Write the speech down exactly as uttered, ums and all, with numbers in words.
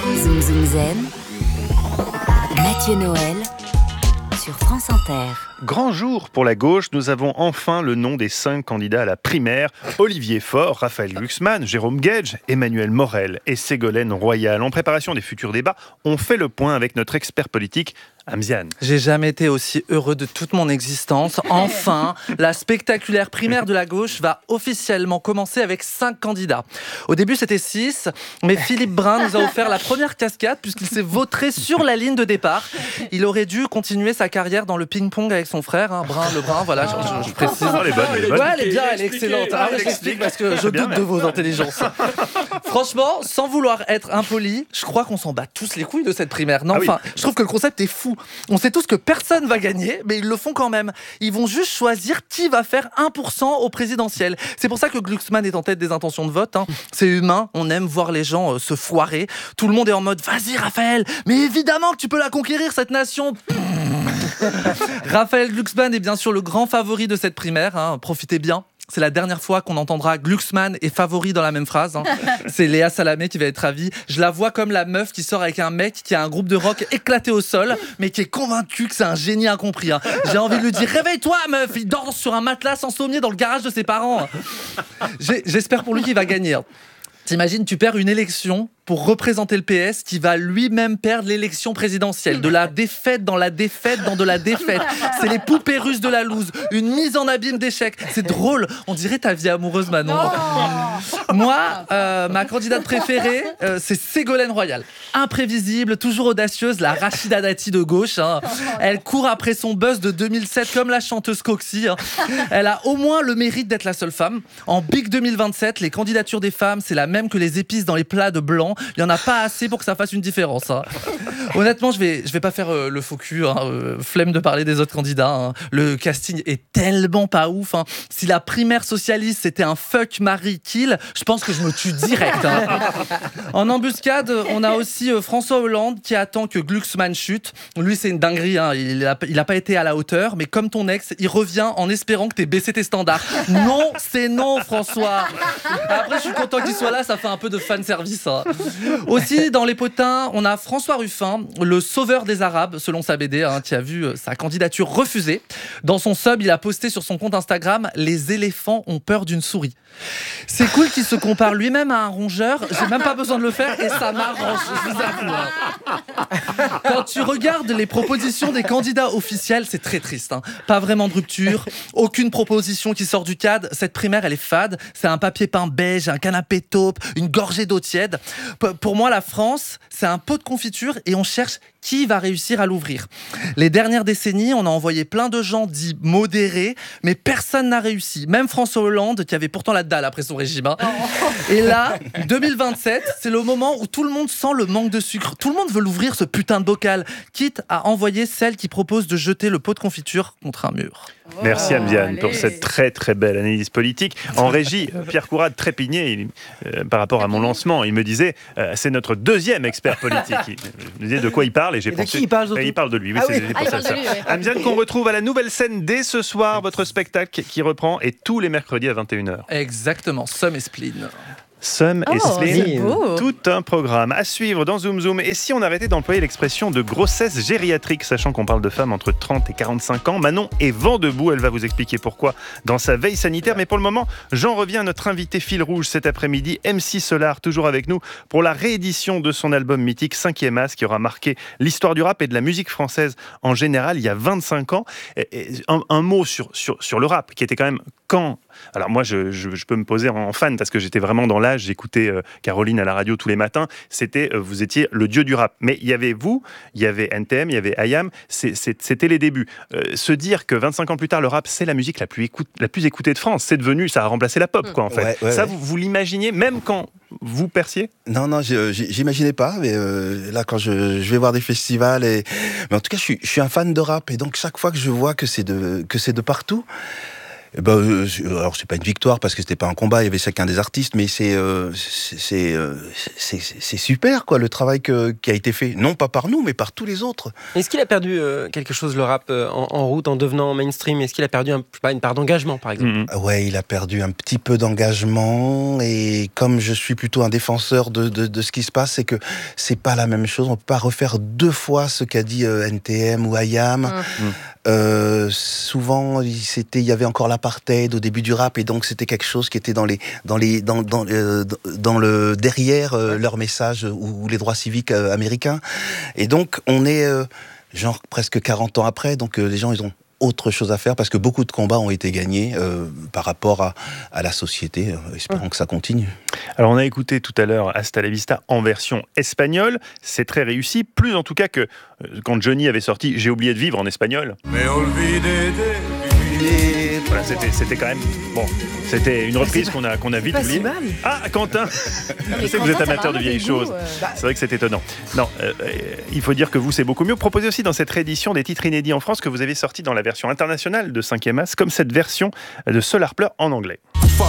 Zoom Zoom Zen, Mathieu Noël sur France Inter. Grand jour pour la gauche, nous avons enfin le nom des cinq candidats à la primaire. Olivier Faure, Raphaël Glucksmann, Jérôme Guedj, Emmanuel Morel et Ségolène Royal. En préparation des futurs débats, on fait le point avec notre expert politique, Amziane. J'ai jamais été aussi heureux de toute mon existence. Enfin, la spectaculaire primaire de la gauche va officiellement commencer avec cinq candidats. Au début, c'était six, mais Philippe Brun nous a offert la première cascade puisqu'il s'est vautré sur la ligne de départ. Il aurait dû continuer sa carrière dans le ping-pong avec son frère, hein, Brun, le Brun, voilà, je, je, je précise. Elle est bonne, elle est bonne. Ouais, elle est bien, elle est excellente. Ah, je l'explique parce que je doute de vos intelligences. Franchement, sans vouloir être impoli, je crois qu'on s'en bat tous les couilles de cette primaire. Non, Ah oui. enfin, je trouve que le concept est fou. On sait tous que personne va gagner, mais ils le font quand même. Ils vont juste choisir qui va faire un pour cent au présidentiel. C'est pour ça que Glucksmann est en tête des intentions de vote. Hein. C'est humain, on aime voir les gens euh, se foirer. Tout le monde est en mode « Vas-y Raphaël, mais évidemment que tu peux la conquérir cette nation !» Raphaël Glucksmann est bien sûr le grand favori de cette primaire. Hein. Profitez bien. C'est la dernière fois qu'on entendra Glucksmann et favori dans la même phrase. Hein. C'est Léa Salamé qui va être ravie. Je la vois comme la meuf qui sort avec un mec qui a un groupe de rock éclaté au sol, mais qui est convaincu que c'est un génie incompris. Hein. J'ai envie de lui dire « Réveille-toi, meuf !» Il dort sur un matelas sans sommier dans le garage de ses parents. J'ai, j'espère pour lui qu'il va gagner. T'imagines, tu perds une élection pour représenter le P S qui va lui-même perdre l'élection présidentielle. De la défaite dans la défaite dans de la défaite. C'est les poupées russes de la loose. Une mise en abîme d'échecs. C'est drôle. On dirait ta vie amoureuse, Manon. Oh. Moi, euh, ma candidate préférée, euh, c'est Ségolène Royal. Imprévisible, toujours audacieuse, la Rachida Dati de gauche. Hein. Elle court après son buzz de deux mille sept comme la chanteuse Coxy. Hein. Elle a au moins le mérite d'être la seule femme. En Big deux mille vingt-sept, les candidatures des femmes, c'est la même que les épices dans les plats de blanc. Il n'y en a pas assez pour que ça fasse une différence. Hein. Honnêtement, je vais, je vais pas faire euh, le faux cul. Hein, euh, flemme de parler des autres candidats. Hein. Le casting est tellement pas ouf. Hein. Si la primaire socialiste c'était un fuck, marry, kill, je pense que je me tue direct. Hein. En embuscade, on a aussi euh, François Hollande qui attend que Glucksmann chute. Lui, c'est une dinguerie. Hein. Il a, il a pas été à la hauteur, mais comme ton ex, il revient en espérant que t'aies baissé tes standards. Non, c'est non, François. Après, je suis content qu'il soit là. Ça fait un peu de fan service. Hein. Aussi, dans les potins, on a François Ruffin, le sauveur des Arabes, selon sa B D, hein, qui a vu euh, sa candidature refusée. Dans son sub, il a posté sur son compte Instagram « Les éléphants ont peur d'une souris ». C'est cool qu'il se compare lui-même à un rongeur. J'ai même pas besoin de le faire et ça m'arrange, je vous avoue. Hein. Quand tu regardes les propositions des candidats officiels, c'est très triste. Hein. Pas vraiment de rupture, aucune proposition qui sort du cadre. Cette primaire, elle est fade. C'est un papier peint beige, un canapé taupe, une gorgée d'eau tiède. P- pour moi, la France, c'est un pot de confiture et on cherche qui va réussir à l'ouvrir. Les dernières décennies, on a envoyé plein de gens dits modérés, mais personne n'a réussi. Même François Hollande, qui avait pourtant la dalle après son régime. Hein. Et là, deux mille vingt-sept, c'est le moment où tout le monde sent le manque de sucre. Tout le monde veut l'ouvrir, ce putain de bocal, quitte à envoyer celle qui propose de jeter le pot de confiture contre un mur. Merci Amziane pour allez. cette très très belle analyse politique. En régie, Pierre Courade trépignait il, euh, par rapport à mon lancement. Il me disait, euh, c'est notre deuxième expert politique. Il me disait de quoi il parle et j'ai Et de pensé... qui il parle surtout Et il parle de lui, oui, Ah c'est, oui. c'est Ah, pour il ça. parle de ça. lui, oui. Amziane qu'on retrouve à la nouvelle scène dès ce soir, votre spectacle qui reprend et tous les mercredis à vingt et une heures. Exactement, Somme et Spleen. Somme et Oh, Spleen, c'est beau. tout un programme à suivre dans Zoom Zoom. Et si on arrêtait d'employer l'expression de grossesse gériatrique, sachant qu'on parle de femmes entre trente et quarante-cinq ans, Manon est vent debout, elle va vous expliquer pourquoi dans sa veille sanitaire. Mais pour le moment, j'en reviens à notre invité fil rouge cet après-midi, M C Solar, toujours avec nous pour la réédition de son album mythique cinquième As, qui aura marqué l'histoire du rap et de la musique française en général il y a vingt-cinq ans. Et, et, un, un mot sur, sur, sur le rap, qui était quand même quand... Alors moi, je, je, je peux me poser en fan parce que j'étais vraiment dans l'âge, j'écoutais euh, Caroline à la radio tous les matins, c'était, euh, vous étiez le dieu du rap. Mais il y avait vous, il y avait N T M, il y avait I A M, c'est, c'est, c'était les débuts. Euh, se dire que vingt-cinq ans plus tard, le rap, c'est la musique la plus, écoute, la plus écoutée de France, c'est devenu, ça a remplacé la pop, quoi, en fait. Ouais, ouais, ça, ouais. Vous, vous l'imaginiez, même quand vous perciez? Non, non, j'ai- j'ai- j'imaginais pas, mais euh, là, quand je, je vais voir des festivals, et... mais en tout cas, je suis, je suis un fan de rap, et donc chaque fois que je vois que c'est de, que c'est de partout, Eh ben, euh, alors c'est pas une victoire parce que c'était pas un combat, il y avait chacun des artistes, mais c'est euh, c'est c'est, euh, c'est c'est super quoi le travail que, qui a été fait, non pas par nous mais par tous les autres. Est-ce qu'il a perdu euh, quelque chose le rap euh, en, en route en devenant mainstream? Est-ce qu'il a perdu un, je sais pas, une part d'engagement par exemple? Mm-hmm. Ouais, il a perdu un petit peu d'engagement et comme je suis plutôt un défenseur de de, de ce qui se passe, c'est que c'est pas la même chose. On peut pas refaire deux fois ce qu'a dit euh, N T M ou I A M. Mm. Euh, souvent, c'était, il y avait encore l'apartheid au début du rap, et donc c'était quelque chose qui était dans les, dans les, dans, dans, euh, dans le derrière euh, leur message ou, ou les droits civiques euh, américains. Et donc, on est euh, genre presque quarante ans après, donc euh, les gens ils ont autre chose à faire parce que beaucoup de combats ont été gagnés euh, par rapport à, à la société. Euh, espérons que ça continue. Alors on a écouté tout à l'heure Hasta la Vista en version espagnole, c'est très réussi, plus en tout cas que euh, quand Johnny avait sorti J'ai oublié de vivre en espagnol. Mais voilà, c'était, c'était quand même bon, c'était une reprise qu'on a qu'on a vite oubliée. Si ah Quentin, je sais que vous êtes amateur de vieilles choses. Goûts, euh... C'est vrai que c'est étonnant. Non, euh, euh, il faut dire que vous c'est beaucoup mieux. Proposez aussi dans cette réédition des titres inédits en France que vous avez sortis dans la version internationale de cinquième As, comme cette version de Solar Pleur en anglais.